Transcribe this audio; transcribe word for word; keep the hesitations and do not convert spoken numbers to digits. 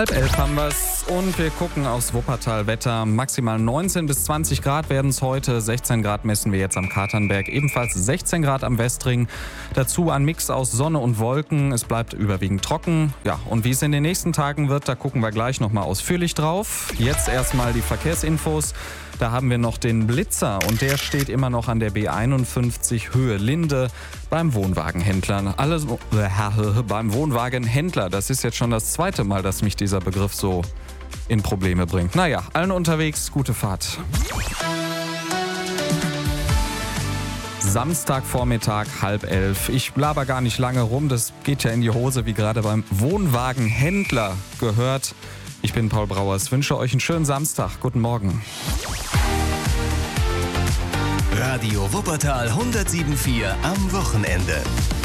Halb elf haben wir's und wir gucken aufs Wuppertal-Wetter. Maximal neunzehn bis zwanzig Grad werden es heute. sechzehn Grad messen wir jetzt am Katernberg. Ebenfalls sechzehn Grad am Westring. Dazu ein Mix aus Sonne und Wolken. Es bleibt überwiegend trocken. Ja, und wie es in den nächsten Tagen wird, da gucken wir gleich nochmal ausführlich drauf. Jetzt erstmal die Verkehrsinfos. Da haben wir noch den Blitzer und der steht immer noch an der B einundfünfzig Höhe Linde beim Wohnwagenhändler. Alles äh, beim Wohnwagenhändler. Das ist jetzt schon das zweite Mal, dass mich dieser Begriff so in Probleme bringt. Naja, allen unterwegs, gute Fahrt. Samstagvormittag, halb elf. Ich laber gar nicht lange rum, das geht ja in die Hose, wie gerade beim Wohnwagenhändler gehört. Ich bin Paul Brauers, wünsche euch einen schönen Samstag. Guten Morgen. Radio Wuppertal hundertsieben Komma vier am Wochenende.